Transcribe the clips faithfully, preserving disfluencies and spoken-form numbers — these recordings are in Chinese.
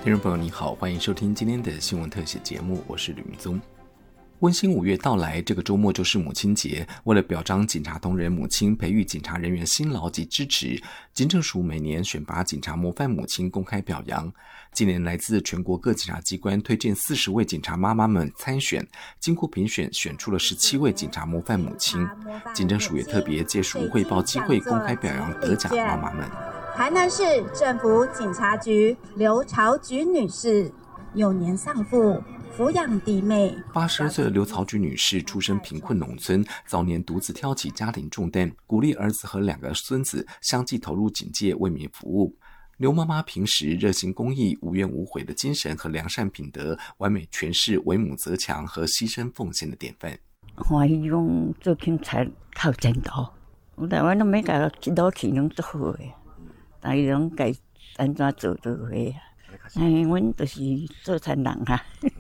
听众朋友你好，欢迎收听今天的新闻特写节目，我是吕明宗。温馨五月到来，这个周末就是母亲节。为了表彰警察同仁母亲培育警察人员辛劳及支持，警政署每年选拔警察模范母亲公开表扬。今年来自全国各警察机关推荐四十位警察妈妈们参选，经过评选选出了十七位警察模范母亲。警政署也特别借署汇报机会公开表扬得奖妈妈们。 台南市政府警察局刘朝菊女士，幼年丧父，抚养弟妹。 八十二岁的刘曹菊女士出身贫困农村，早年独自挑起家庭重担，鼓励儿子和两个孙子相继投入警界为民服务。刘妈妈平时热心公益、无怨无悔的精神和良善品德，完美诠释为母则强和牺牲奉献的典范。 欢喜用做警察靠前途，有台湾都每个一道体能做好的，但伊拢该安怎做就会。哎，阮就是做田人啊，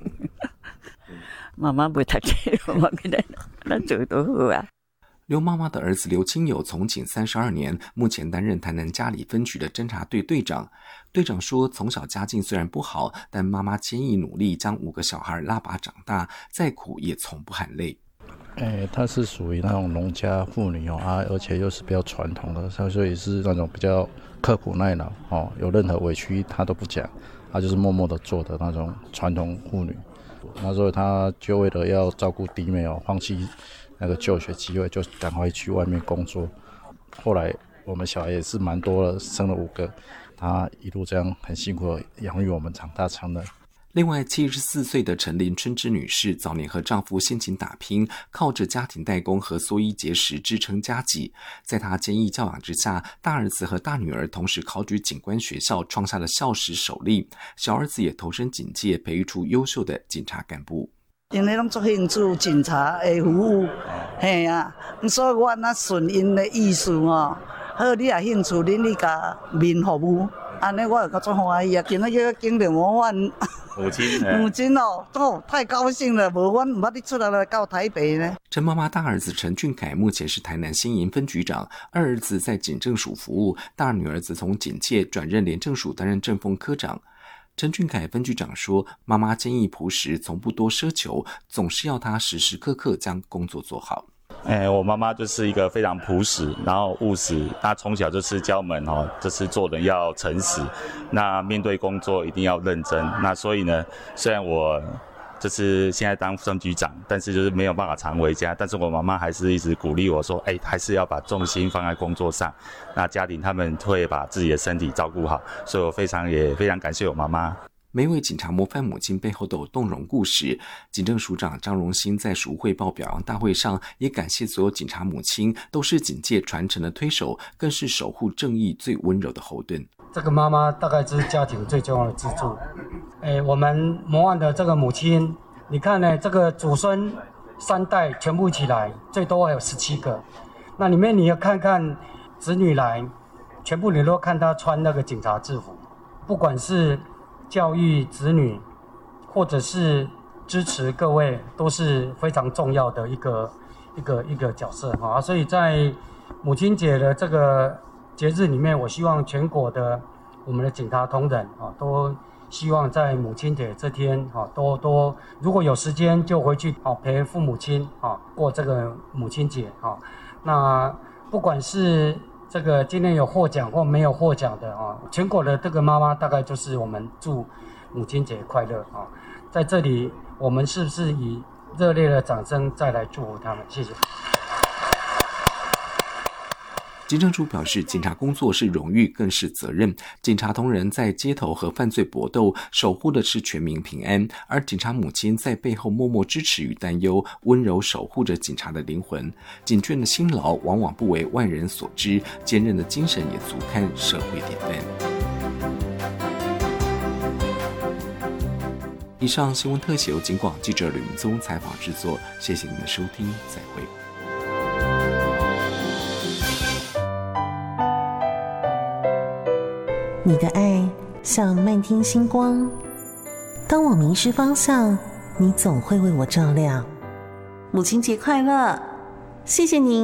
妈妈袂读册，我给咱咱做都好啊。 刘妈妈的儿子刘清友从警三十二年，目前担任台南佳里分局的侦查队队长。队长说，从小家境虽然不好，但妈妈坚毅努力将五个小孩拉拔长大，再苦也从不喊累。 欸、她是属于那种农家妇女哦，啊，而且又是比较传统的，所以是那种比较刻苦耐劳哦，有任何委屈她都不讲，她就是默默的做的那种传统妇女。那时候她就为了要照顾弟妹哦，放弃那个就学机会，就赶快去外面工作。后来我们小孩也是蛮多了，生了五个，她一路这样很辛苦的养育我们长大成人。 另外，七十四岁的陈林春芝女士早年和丈夫辛勤打拼，靠着家庭代工和缩衣节食支撑家计。在她坚毅教养之下，大儿子和大女儿同时考取警官学校，创下了校史首例。小儿子也投身警界，培育出优秀的警察干部。 因为拢做兴趣警察的服务，嘿啊，所以我那顺因的意思哦，好，你也兴趣，恁你甲民服务，安尼我就较足欢喜啊！今仔日经历模范母亲， 母亲哦，哦，太高兴了，无阮唔捌你出来来到台北呢。 陈妈妈大儿子陈俊凯目前是台南新营分局长，二儿子在警政署服务，大女儿则从警界转任廉政署担任政风科长。陈俊凯分局长说，妈妈坚毅朴实，从不多奢求，总是要她时时刻刻将工作做好。 欸、我妈妈就是一个非常朴实，然后务实。她从小就是教我们哦，就是做人要诚实，那面对工作一定要认真。那所以呢，虽然我就是现在当分局长，但是就是没有办法常回家，但是我妈妈还是一直鼓励我说，哎、欸，还是要把重心放在工作上。那家庭他们会把自己的身体照顾好，所以我非常也非常感谢我妈妈。 每位警察模范母亲背后都有动容故事。警政署长张荣兴在署汇报表扬大会上也感谢所有警察母亲，都是警界传承的推手，更是守护正义最温柔的后盾。 这个妈妈大概是家庭最重要的支柱。哎，我们模范的这个母亲，你看呢，这个祖孙三代全部一起来，最多还有十七个。那里面你要看看子女来，全部你都看他穿那个警察制服，不管是教育子女，或者是支持各位，都是非常重要的一个一个一个角色哈。所以在母亲节的这个节日里面，我希望全国的我们的警察同仁啊，都希望在母亲节这天啊，多多如果有时间就回去啊陪父母亲啊过这个母亲节啊。那不管是这个今天有获奖或没有获奖的啊，全国的这个妈妈大概就是我们祝母亲节快乐啊！在这里，我们是不是以热烈的掌声再来祝福他们？谢谢。 警政署表示，警察工作是荣誉，更是责任。警察同仁在街头和犯罪搏斗，守护的是全民平安，而警察母亲在背后默默支持与担忧，温柔守护着警察的灵魂。警眷的辛劳往往不为外人所知，坚韧的精神也足堪社会典范。以上新闻特写由警广记者吕明宗采访制作，谢谢您的收听，再会。 你的爱像漫天星光，当我迷失方向，你总会为我照亮。母亲节快乐！谢谢您